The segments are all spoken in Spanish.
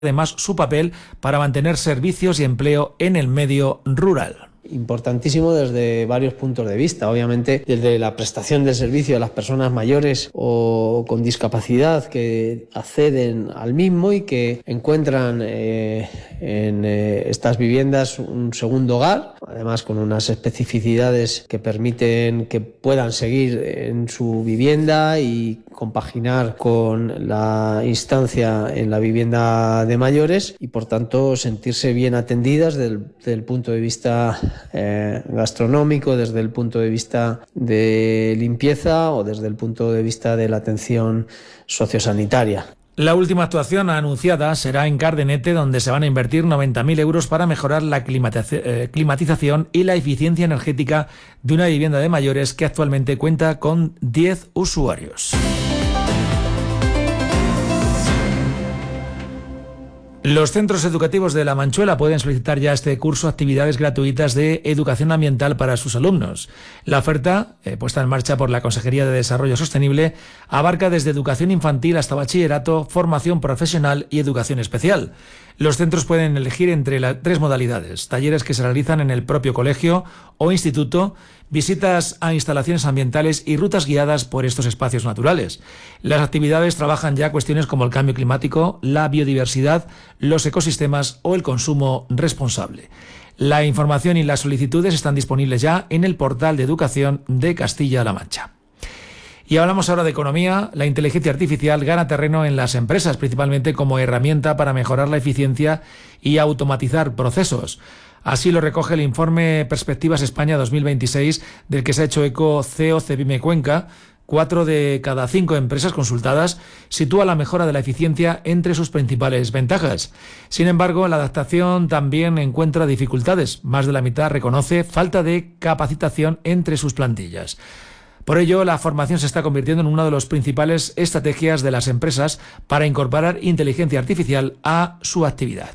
además su papel para mantener servicios y empleo en el medio rural. Importantísimo desde varios puntos de vista, obviamente desde la prestación del servicio a las personas mayores o con discapacidad que acceden al mismo y que encuentran en estas viviendas un segundo hogar, además con unas especificidades que permiten que puedan seguir en su vivienda y compaginar con la instancia en la vivienda de mayores y por tanto sentirse bien atendidas desde el punto de vista gastronómico, desde el punto de vista de limpieza o desde el punto de vista de la atención sociosanitaria. La última actuación anunciada será en Cardenete, donde se van a invertir 90.000 euros para mejorar la climatización y la eficiencia energética de una vivienda de mayores que actualmente cuenta con 10 usuarios. Los centros educativos de La Manchuela pueden solicitar ya este curso actividades gratuitas de educación ambiental para sus alumnos. La oferta, puesta en marcha por la Consejería de Desarrollo Sostenible, abarca desde educación infantil hasta bachillerato, formación profesional y educación especial. Los centros pueden elegir entre las 3 modalidades: talleres que se realizan en el propio colegio o instituto, visitas a instalaciones ambientales y rutas guiadas por estos espacios naturales. Las actividades trabajan ya cuestiones como el cambio climático, la biodiversidad, los ecosistemas o el consumo responsable. La información y las solicitudes están disponibles ya en el portal de educación de Castilla-La Mancha. Y hablamos ahora de economía. La inteligencia artificial gana terreno en las empresas, principalmente como herramienta para mejorar la eficiencia y automatizar procesos. Así lo recoge el informe Perspectivas España 2026, del que se ha hecho eco CEO Cepime Cuenca. 4 de cada 5 empresas consultadas sitúa la mejora de la eficiencia entre sus principales ventajas. Sin embargo, la adaptación también encuentra dificultades. Más de la mitad reconoce falta de capacitación entre sus plantillas. Por ello, la formación se está convirtiendo en una de las principales estrategias de las empresas para incorporar inteligencia artificial a su actividad.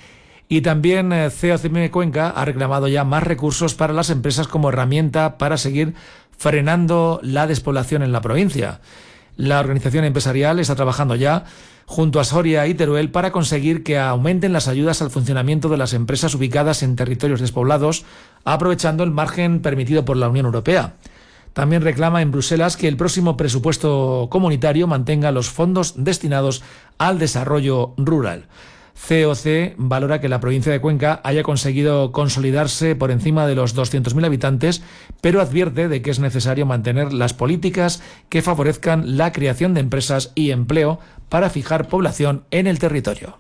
Y también CEO Cepime Cuenca ha reclamado ya más recursos para las empresas como herramienta para seguir frenando la despoblación en la provincia. La organización empresarial está trabajando ya junto a Soria y Teruel para conseguir que aumenten las ayudas al funcionamiento de las empresas ubicadas en territorios despoblados, aprovechando el margen permitido por la Unión Europea. También reclama en Bruselas que el próximo presupuesto comunitario mantenga los fondos destinados al desarrollo rural. COC valora que la provincia de Cuenca haya conseguido consolidarse por encima de los 200.000 habitantes, pero advierte de que es necesario mantener las políticas que favorezcan la creación de empresas y empleo para fijar población en el territorio.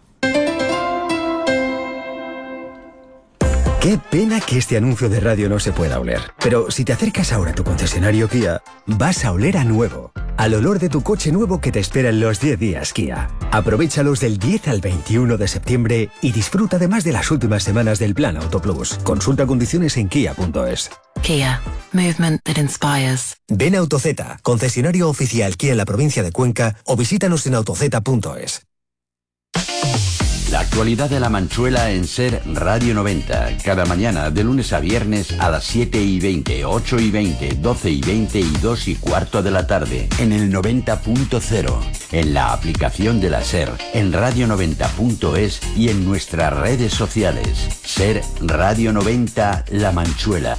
Qué pena que este anuncio de radio no se pueda oler. Pero si te acercas ahora a tu concesionario Kia, vas a oler a nuevo. Al olor de tu coche nuevo que te espera en los 10 días Kia. Aprovéchalos del 10 al 21 de septiembre y disfruta además de las últimas semanas del Plan Auto Plus. Consulta condiciones en kia.es. Kia. Movement that inspires. Ven a AutoZ, concesionario oficial Kia en la provincia de Cuenca, o visítanos en autoz.es. La actualidad de La Manchuela en SER Radio 90. Cada mañana, de lunes a viernes, a las 7:20, 8:20, 12:20 y 2:15 de la tarde. En el 90.0. En la aplicación de la SER. En radio90.es y en nuestras redes sociales. SER Radio 90 La Manchuela.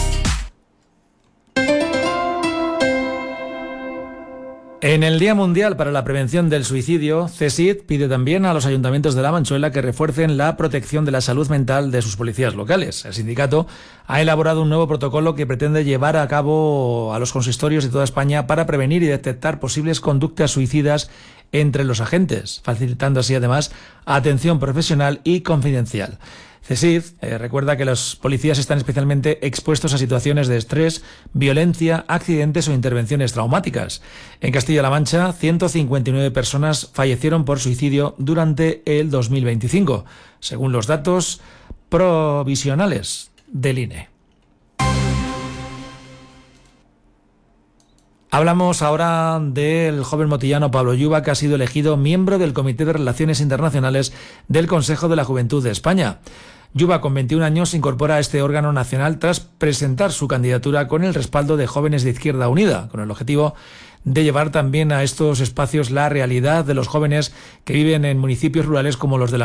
En el Día Mundial para la Prevención del Suicidio, CSID pide también a los ayuntamientos de La Manchuela que refuercen la protección de la salud mental de sus policías locales. El sindicato ha elaborado un nuevo protocolo que pretende llevar a cabo a los consistorios de toda España para prevenir y detectar posibles conductas suicidas entre los agentes, facilitando así además atención profesional y confidencial. CSID recuerda que los policías están especialmente expuestos a situaciones de estrés, violencia, accidentes o intervenciones traumáticas. En Castilla-La Mancha, 159 personas fallecieron por suicidio durante el 2025, según los datos provisionales del INE. Hablamos ahora del joven motillano Pablo Yuba, que ha sido elegido miembro del Comité de Relaciones Internacionales del Consejo de la Juventud de España. Yuba, con 21 años, se incorpora a este órgano nacional tras presentar su candidatura con el respaldo de Jóvenes de Izquierda Unida, con el objetivo de llevar también a estos espacios la realidad de los jóvenes que viven en municipios rurales como los de la